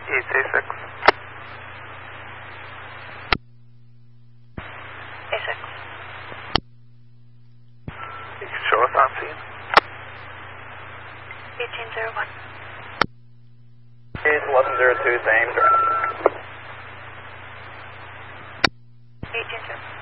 EC6. A6. You can show us on scene. 1801. Case 1102, same direct. 1802.